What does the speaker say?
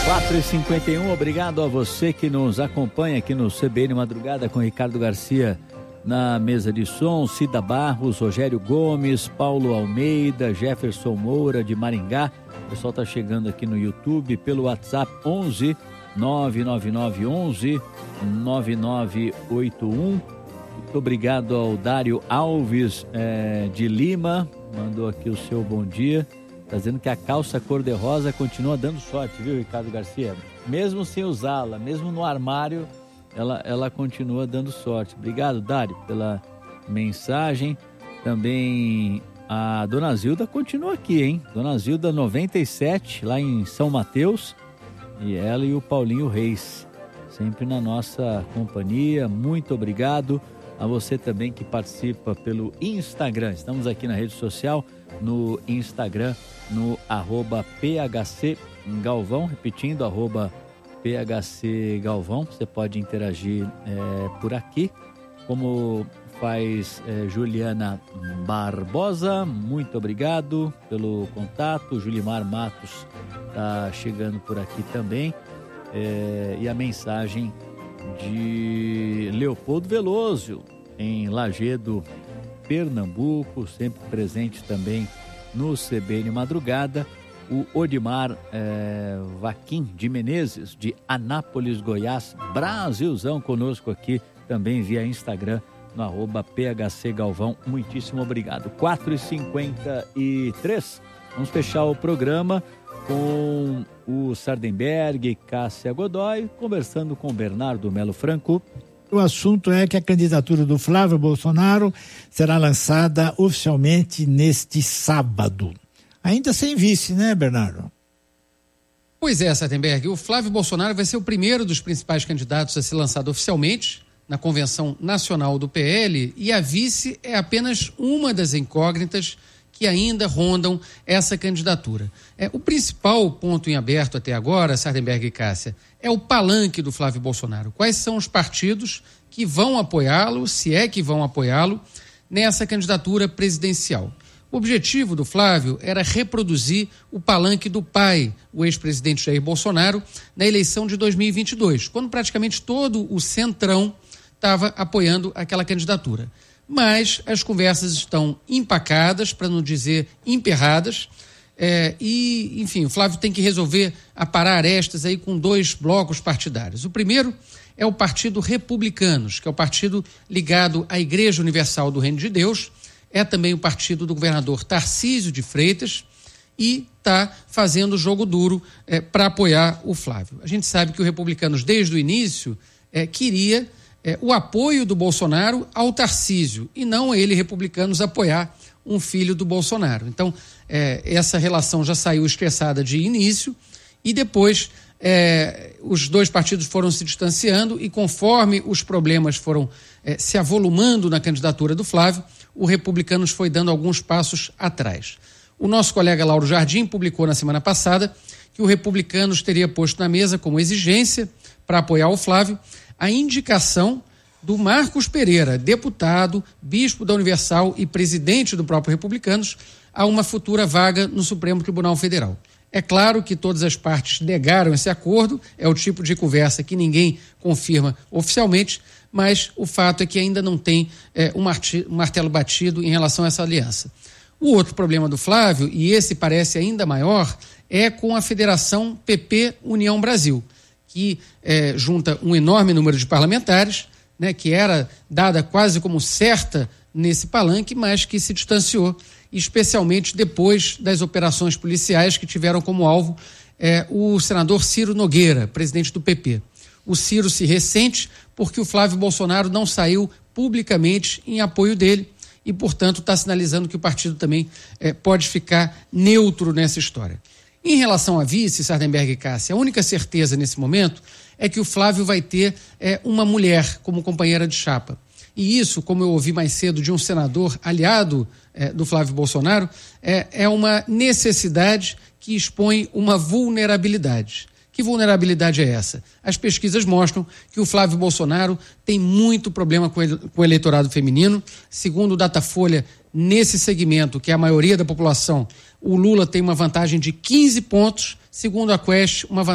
4h51, obrigado a você que nos acompanha aqui no CBN Madrugada com Ricardo Garcia na mesa de som, Cida Barros, Rogério Gomes, Paulo Almeida, Jefferson Moura de Maringá. O pessoal está chegando aqui no YouTube pelo WhatsApp 11 99911 9981. Muito obrigado ao Dário Alves de Lima, mandou aqui o seu bom dia. Está dizendo que a calça cor-de-rosa continua dando sorte, viu, Ricardo Garcia? Mesmo sem usá-la, mesmo no armário, ela continua dando sorte. Obrigado, Dário, pela mensagem. Também a Dona Zilda continua aqui, hein? Dona Zilda 97, lá em São Mateus. E ela e o Paulinho Reis, sempre na nossa companhia. Muito obrigado a você também que participa pelo Instagram. Estamos aqui na rede social, no Instagram, no @PHC Galvão, repetindo, @PHC Galvão. Você pode interagir por aqui, como faz Juliana Barbosa. Muito obrigado pelo contato. Julimar Matos está chegando por aqui também. E a mensagem de Leopoldo Veloso, em Lagedo, Pernambuco, sempre presente também no CBN Madrugada. O Odimar Vaquim de Menezes, de Anápolis, Goiás, Brasilzão, conosco aqui também via Instagram, no @PHC Galvão. Muitíssimo obrigado. 4h53, vamos fechar o programa com o Sardenberg e Cássia Godoy, conversando com Bernardo Melo Franco. O assunto é que a candidatura do Flávio Bolsonaro será lançada oficialmente neste sábado. Ainda sem vice, né, Bernardo? Pois é, Sardenberg, o Flávio Bolsonaro vai ser o primeiro dos principais candidatos a ser lançado oficialmente na Convenção Nacional do PL, e a vice é apenas uma das incógnitas que ainda rondam essa candidatura. O principal ponto em aberto até agora, Sardenberg e Cássia, é o palanque do Flávio Bolsonaro. Quais são os partidos que vão apoiá-lo, se é que vão apoiá-lo, nessa candidatura presidencial? O objetivo do Flávio era reproduzir o palanque do pai, o ex-presidente Jair Bolsonaro, na eleição de 2022, quando praticamente todo o centrão estava apoiando aquela candidatura. Mas as conversas estão empacadas, para não dizer emperradas, e, enfim, o Flávio tem que resolver aparar arestas aí com dois blocos partidários. O primeiro é o Partido Republicanos, que é o partido ligado à Igreja Universal do Reino de Deus, é também o partido do governador Tarcísio de Freitas, e está fazendo jogo duro para apoiar o Flávio. A gente sabe que o Republicanos, desde o início, queria o apoio do Bolsonaro ao Tarcísio, e não ele, Republicanos, apoiar um filho do Bolsonaro. Então, essa relação já saiu estressada de início, e depois os dois partidos foram se distanciando, e conforme os problemas foram se avolumando na candidatura do Flávio, o Republicanos foi dando alguns passos atrás. O nosso colega Lauro Jardim publicou na semana passada que o Republicanos teria posto na mesa como exigência para apoiar o Flávio a indicação do Marcos Pereira, deputado, bispo da Universal e presidente do próprio Republicanos, a uma futura vaga no Supremo Tribunal Federal. É claro que todas as partes negaram esse acordo, é o tipo de conversa que ninguém confirma oficialmente, mas o fato é que ainda não tem um martelo batido em relação a essa aliança. O outro problema do Flávio, e esse parece ainda maior, é com a Federação PP União Brasil, que junta um enorme número de parlamentares, né, que era dada quase como certa nesse palanque, mas que se distanciou, especialmente depois das operações policiais que tiveram como alvo o senador Ciro Nogueira, presidente do PP. O Ciro se ressente porque o Flávio Bolsonaro não saiu publicamente em apoio dele e, portanto, está sinalizando que o partido também pode ficar neutro nessa história. Em relação a vice, Sardenberg e Cássia, a única certeza nesse momento é que o Flávio vai ter uma mulher como companheira de chapa. E isso, como eu ouvi mais cedo de um senador aliado do Flávio Bolsonaro, é uma necessidade que expõe uma vulnerabilidade. Que vulnerabilidade é essa? As pesquisas mostram que o Flávio Bolsonaro tem muito problema com o eleitorado feminino. Segundo o Datafolha, nesse segmento, que é a maioria da população, o Lula tem uma vantagem de 15 pontos. Segundo a Quest, uma vantagem